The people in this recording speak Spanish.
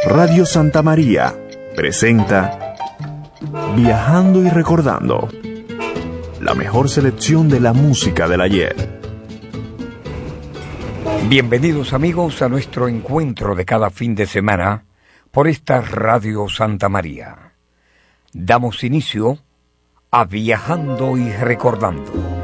Radio Santa María presenta Viajando y Recordando, la mejor selección de la música del ayer. Bienvenidos amigos a nuestro encuentro de cada fin de semana por esta Radio Santa María. Damos inicio a Viajando y Recordando.